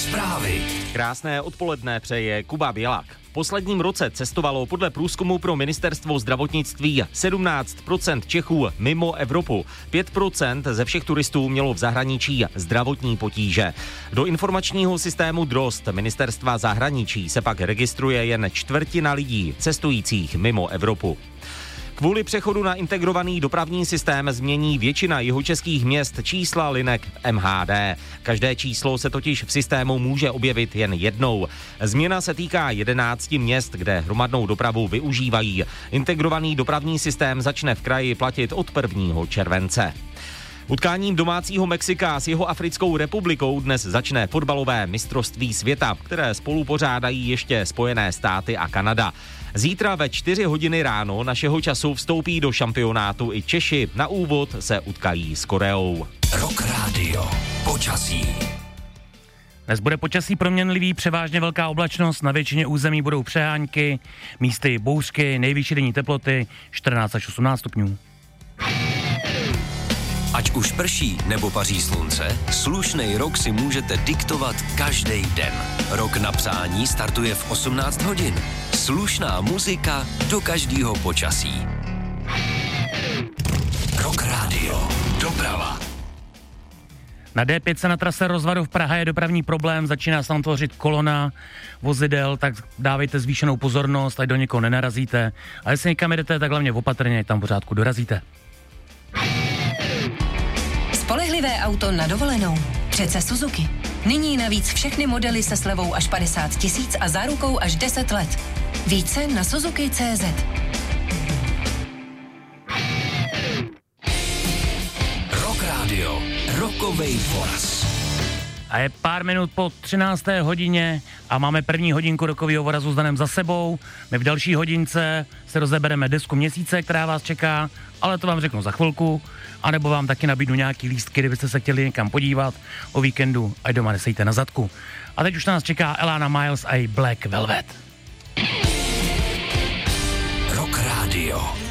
Zprávy. Krásné odpoledne přeje Kuba Bělak. V posledním roce cestovalo podle průzkumu pro ministerstvo zdravotnictví 17% Čechů mimo Evropu. 5% ze všech turistů mělo v zahraničí zdravotní potíže. Do informačního systému DROST ministerstva zahraničí se pak registruje jen čtvrtina lidí cestujících mimo Evropu. Kvůli přechodu na integrovaný dopravní systém změní většina jihočeských měst čísla linek MHD. Každé číslo se totiž v systému může objevit jen jednou. Změna se týká 11 měst, kde hromadnou dopravu využívají. Integrovaný dopravní systém začne v kraji platit od 1. července. Utkáním domácího Mexika s Jihoafrickou republikou dnes začne fotbalové mistrovství světa, které spolu pořádají ještě Spojené státy a Kanada. Zítra ve 4 hodiny ráno našeho času vstoupí do šampionátu i Češi. Na úvod se utkají s Koreou. Rock Radio. Počasí. Dnes bude počasí proměnlivý, převážně velká oblačnost, na většině území budou přehánky, místy bouřky, nejvyšší denní teploty 14 až 18 stupňů. Ať už prší nebo paří slunce, slušnej rok si můžete diktovat každý den. Rok na přání startuje v 18 hodin. Slušná muzika do každého počasí. Rock Radio. Doprava. Na D5 se na trase Rozvadov Praha je dopravní problém, začíná se tam tvořit kolona vozidel, tak dávejte zvýšenou pozornost, ať do někoho nenarazíte. A jestli někam jedete, tak hlavně opatrně, ať tam v pořádku dorazíte. Spolehlivé auto na dovolenou. Přece Suzuki. Nyní navíc všechny modely se slevou až 50 000 a zárukou až 10 let. Více na Suzuki.cz. Rock Radio. Rokovej voraz. A je pár minut po 13. hodině a máme první hodinku rokového vorazu s Danem za sebou. My v další hodince se rozebereme desku měsíce, která vás čeká, ale to vám řeknu za chvilku. A nebo vám taky nabídnu nějaký lístky, kdybyste se chtěli někam podívat o víkendu, ať doma nesejte na zadku. A teď už nás čeká Elana Miles a Black Velvet. Rock Radio.